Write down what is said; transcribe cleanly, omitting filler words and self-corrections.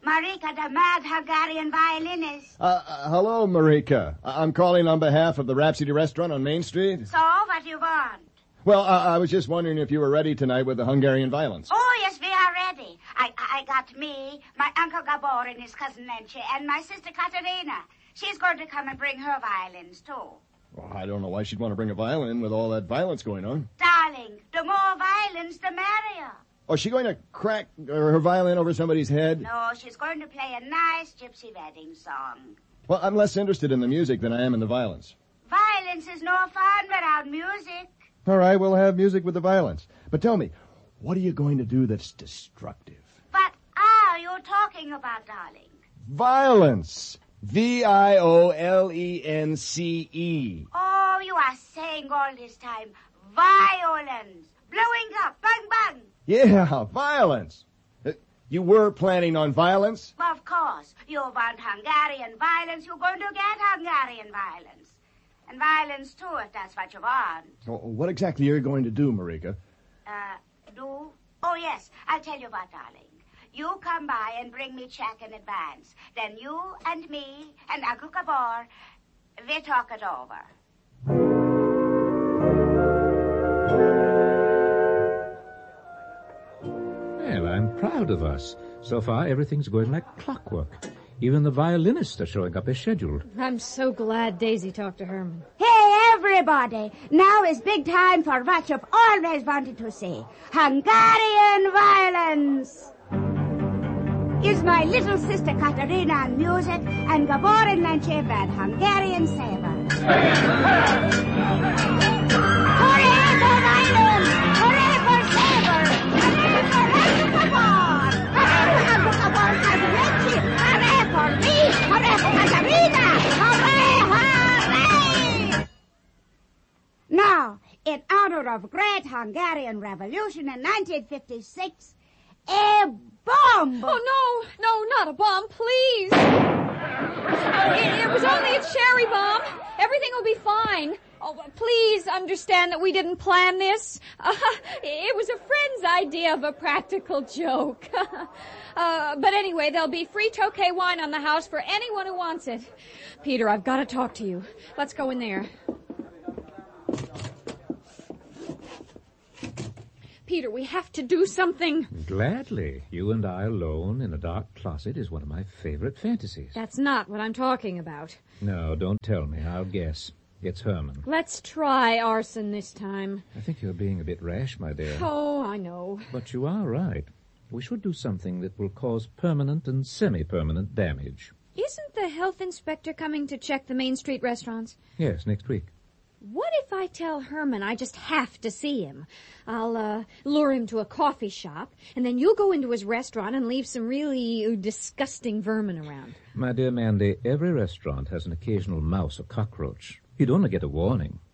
Marika, the mad Hungarian violinist. Hello, Marika. I'm calling on behalf of the Rhapsody Restaurant on Main Street. So, what do you want? Well, I was just wondering if you were ready tonight with the Hungarian violence. Oh, yes, we are ready. I got me, my Uncle Gabor and his cousin Nenche, and my sister Katerina. She's going to come and bring her violins, too. Well, I don't know why she'd want to bring a violin with all that violence going on. Darling, the more violins, the merrier. Oh, is she going to crack her violin over somebody's head? No, she's going to play a nice gypsy wedding song. Well, I'm less interested in the music than I am in the violence. Violence is no fun without music. All right, we'll have music with the violence. But tell me, what are you going to do that's destructive? What are you talking about, darling? Violence. Violence. Oh, you are saying all this time, violence. Blowing up, bang, bang. Yeah, violence. You were planning on violence? Of course. You want Hungarian violence, you're going to get Hungarian violence. And violence, too, if that's what you want. Well, what exactly are you going to do, Marika? Do? Oh, yes. I'll tell you what, darling. You come by and bring me check in advance. Then you and me and Uncle Gabor, we talk it over. Well, I'm proud of us. So far, everything's going like clockwork. Even the violinists are showing up as scheduled. I'm so glad Daisy talked to Herman. Hey, everybody. Now is big time for what you've always wanted to see. Hungarian violence. Is my little sister Katerina on music and Gabor and Nenche bad Hungarian saber. Hooray for violence! Hooray for saber! Hooray for Uncle Gabor! Hooray for Uncle Gabor and Nenche! Hooray for me! Hooray for Katerina! Hooray! Hooray! Now, in honor of great Hungarian Revolution in 1956, a bomb! Oh, no, not a bomb, please. It was only a cherry bomb. Everything will be fine. Oh, please understand that we didn't plan this. It was a friend's idea of a practical joke. But anyway, there'll be free Tokay wine on the house for anyone who wants it. Peter, I've got to talk to you. Let's go in there. Peter, we have to do something. Gladly. You and I alone in a dark closet is one of my favorite fantasies. That's not what I'm talking about. No, don't tell me. I'll guess. It's Herman. Let's try arson this time. I think you're being a bit rash, my dear. Oh, I know. But you are right. We should do something that will cause permanent and semi-permanent damage. Isn't the health inspector coming to check the Main Street restaurants? Yes, next week. What if I tell Herman I just have to see him? I'll lure him to a coffee shop, and then you'll go into his restaurant and leave some really disgusting vermin around. My dear Mandy, every restaurant has an occasional mouse or cockroach. You'd only get a warning.